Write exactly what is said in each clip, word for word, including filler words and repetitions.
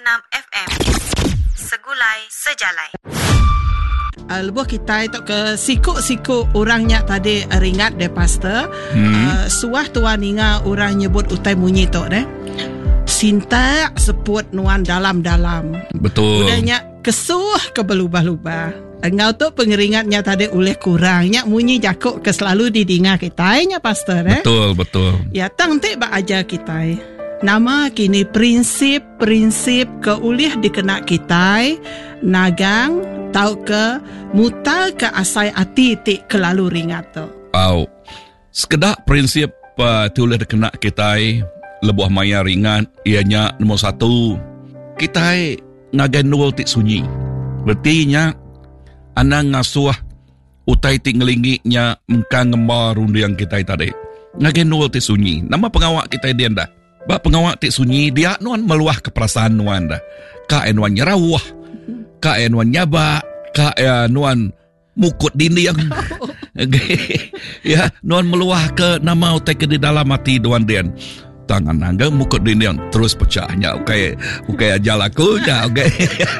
enam F M. Segulai Sejalai. Uh, lebuh kita itu ke sikuk-sikuk orangnya tadi ringat deh pastor. Hmm. Uh, suah tuan inga orang nyebut utai munyi tu deh. Sinta seput nuan dalam-dalam. Betul. Udahnya kesuh ke belubah-lubah. Engau tu pengeringatnya tadi oleh kurangnya munyi jakuk ke selalu didinga kita nya pastor eh. Betul, betul. Ya tang te ba ajar kita. Nama kini prinsip-prinsip ke ulih dikena kita nagang tau ke mutal ke asai ati ti kelalu ringat tu. Wow. Sekedak prinsip uh, tu ulih dikena kita lebuh maya ringat ianya nombor satu kita ngagan nul ti sunyi. Berarti anang ngasuh utai ti ngelingiknya engkang ngemar rundiang kita tadi. Ngagen nul ti sunyi. Nama pengawak kita dia dah. Ba pengawak ti sunyi dia nuan meluah ke perasaan nuan dah. Ka nuan nyerawah. Ka nuan nyaba, ka nuan mukut dinding. Ya, nuan meluah ke nama utai ke di dalam hati nuan dia. Tangan nangga mukut dinding terus pecahnya. Okey, okey ajal aku dah. Okey.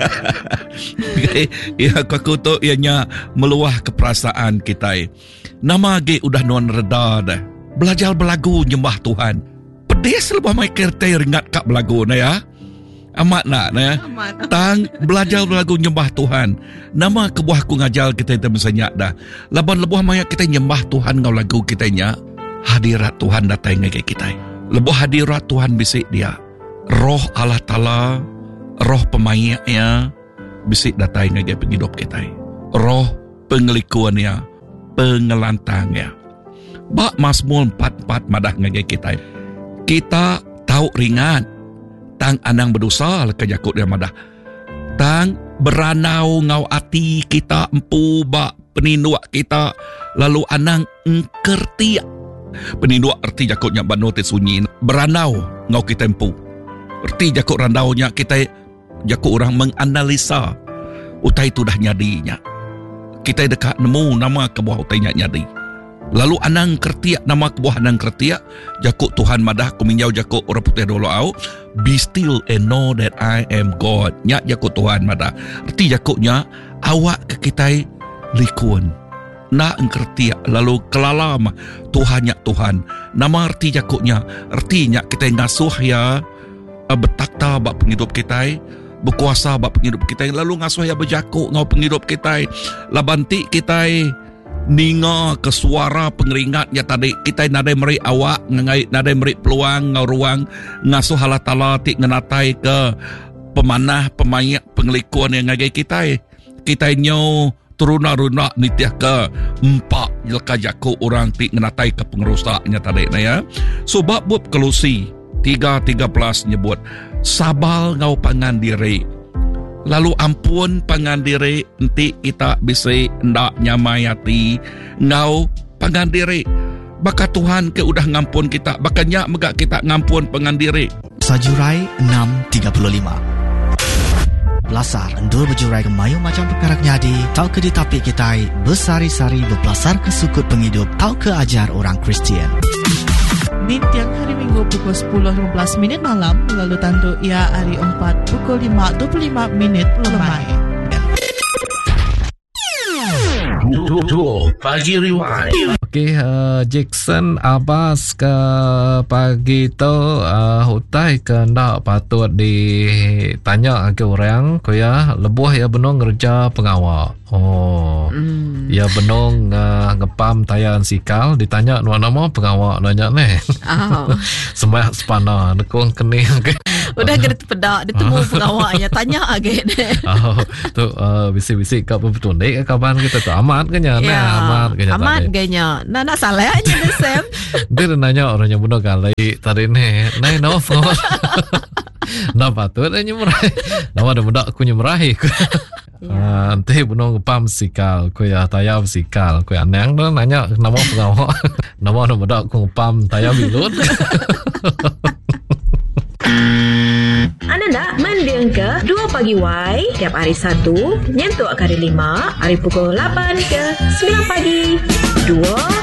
Okay. Ya, aku tu ianya meluah ke perasaan kita. Nama ge udah nuan reda dah. Belajar belagu nyembah Tuhan. Pedis lebah mai kereta ringat kak belagu na ya. Amat nak na ya. Tang belajar belagu nyembah Tuhan. Nama kebuah ku ngajal kita itu misalnya dah. Laban lebuh mai kita nyembah Tuhan ngau lagu kita nya. Hadirat Tuhan datang ngai kita. Lebuh hadirat Tuhan bisik dia. Roh Allah Ta'ala, roh pemainnya bisik datang ngai penghidup kita. Roh pengelikuannya, pengelantangnya. Bak Mazmur empat empat madah ngai kita. Kita tahu ringan tang anang berdosa leka jakut dia madah. Tang beranau ngau ati kita empu bak peninduak kita lalu anang engkerti. Peninduak erti jakutnya banote sunyi beranau ngau kita empu. Erti jakut randaunya kita jakut orang menganalisa utai itu dah nyadinya. Kita dekat nemu nama kebuah utai nyadi. Lalu anang kertiak nama kebuah anang kertiak jakut Tuhan madah kuminjau jakut orang putih dulu au be still and know that I am God. Nya jakut Tuhan madah. Erti jakutnya awak ke kita likun. Na engkertiak lalu kelalam Tuhan nya Tuhan. Nama erti jakutnya ertinya kita ngasuh ya betakta bak penghidup kita. Berkuasa bak penghidup kita. Lalu ngasuh ya berjakuk ngau penghidup kita. Labanti kita ninga ke suara pengeringatnya tadi kita nadai meri awak ngai nadai meri peluang ngau ruang ngasuh Allah Ta'ala ti ngenatai ke pemanah pemayak pengelikuan yang ngagai kita kita nyo turuna-runa nitiah ke empat jelka jaku orang ti ngenatai ke pengerusaknya tadi na ya. So bab bab Kolose tiga tiga belas nyebut sabal ngau pangan diri. Lalu ampun pangan diri nanti kita bisa ndak nyamayati ngau pangan diri. Baka Tuhan ke udah ngampun kita, bakanya megak kita ngampun pangan diri. Sajurai enam tiga puluh lima. Belasar endur berjurai ke mayu macam perkara nyadi, tau ke di tapi kita bersari-sari berbelasar ke sukut penghidup, tau ke ajar orang Kristian. Di tiang hari Minggu pukul sepuluh lima belas minit malam, lalu tantu ia hari empat pukul lima dua puluh lima minit lemai. Pagi Rewind. Okey, uh, Jackson Abbas ke pagi tu uh, hutai ke ndak patut ditanya ke orang ko ya lebuh ya benong kerja pengawal. Oh. Mm. Ya benong uh, ngepam tayan sikal ditanya nuan nama pengawal nanya ni. Oh. Sembah sepana dekong kening. Udah kena pedak ditemu pengawalnya tanya age deh. Oh, tu uh, bisik-bisik kat betul ni kaban kita tu amat kenya ya, nah amat kenya amat kenya. Nah, nak salah aja ni Sam. Dia nanya orang yang bunuh kali tadi ni. Nai no phone. Nak patut dia nyemrai. Nama ada budak aku nyemrai. Ah, nanti bunuh ngepam sikal, ku ya tayab sikal, ku anang tu nanya nama pengawal. Nama ada budak aku ngepam tayab bilut. Anda nak mendengar ke dua pagi Y tiap hari Sabtu nyentuk ke hari lima, hari pukul lapan ke sembilan pagi. Dua